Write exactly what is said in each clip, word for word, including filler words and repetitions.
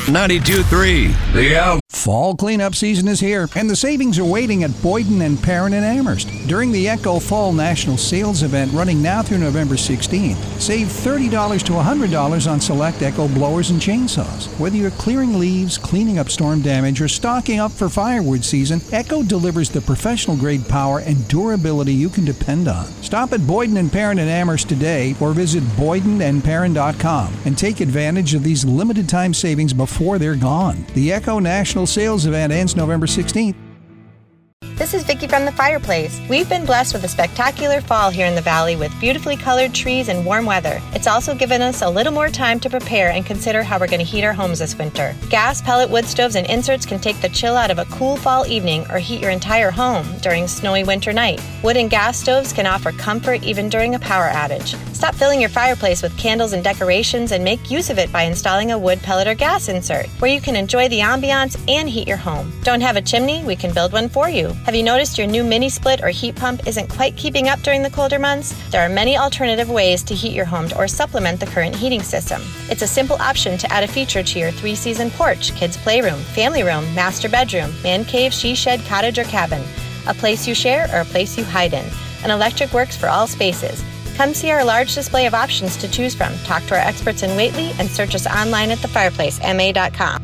ninety-two point three The Outlaw. Fall cleanup season is here, and the savings are waiting at Boyden and Perrin in Amherst. During the Echo Fall National Sales Event running now through November sixteenth, save thirty dollars to one hundred dollars on select Echo blowers and chainsaws. Whether you're clearing leaves, cleaning up storm damage, or stocking up for firewood season, Echo delivers the professional-grade power and durability you can depend on. Stop at Boyden and Perrin in Amherst today or visit boyden and perrin dot com and take advantage of these limited-time savings before they're gone. The Echo National Sales Event ends November sixteenth. This is Vicki from The Fireplace. We've been blessed with a spectacular fall here in the Valley with beautifully colored trees and warm weather. It's also given us a little more time to prepare and consider how we're going to heat our homes this winter. Gas, pellet, wood stoves, and inserts can take the chill out of a cool fall evening or heat your entire home during a snowy winter night. Wood and gas stoves can offer comfort even during a power outage. Stop filling your fireplace with candles and decorations and make use of it by installing a wood, pellet, or gas insert, where you can enjoy the ambiance and heat your home. Don't have a chimney? We can build one for you. Have you noticed your new mini split or heat pump isn't quite keeping up during the colder months? There are many alternative ways to heat your home or supplement the current heating system. It's a simple option to add a feature to your three-season porch, kids' playroom, family room, master bedroom, man cave, she shed, cottage, or cabin. A place you share or a place you hide in. An electric works for all spaces. Come see our large display of options to choose from. Talk to our experts in Whately and search us online at the fireplace m a dot com.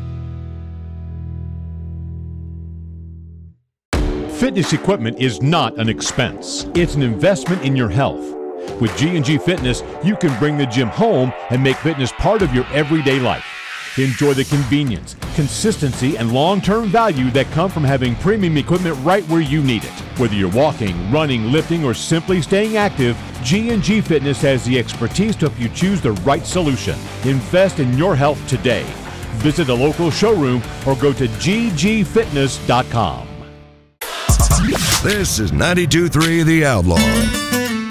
Fitness equipment is not an expense. It's an investment in your health. With G and G Fitness, you can bring the gym home and make fitness part of your everyday life. Enjoy the convenience, consistency, and long-term value that come from having premium equipment right where you need it. Whether you're walking, running, lifting, or simply staying active, G and G Fitness has the expertise to help you choose the right solution. Invest in your health today. Visit a local showroom or go to g g fitness dot com. This is ninety-two point three The Outlaw.